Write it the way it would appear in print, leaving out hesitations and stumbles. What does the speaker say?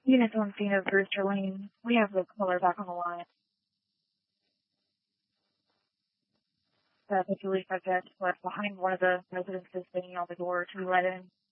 Units on scene of Brewster Lane. We have the caller back on the line. The police subject was behind one of the residences banging on the door to be let in.